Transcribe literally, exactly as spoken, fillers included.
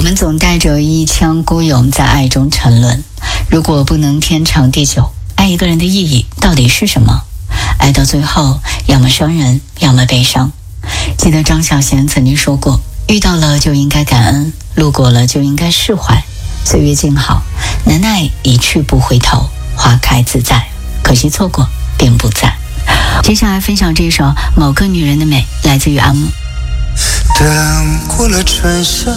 们总带着一腔孤勇在爱中沉沦，如果不能天长地久，爱一个人的意义到底是什么？爱到最后，要么伤人，要么悲伤。记得张小娴曾经说过，遇到了就应该感恩，路过了就应该释怀。岁月静好，能耐一去不回头，花开自在，可惜错过便不在。接下来分享这首《某个女人的美》，来自于阿木。 等过了春夏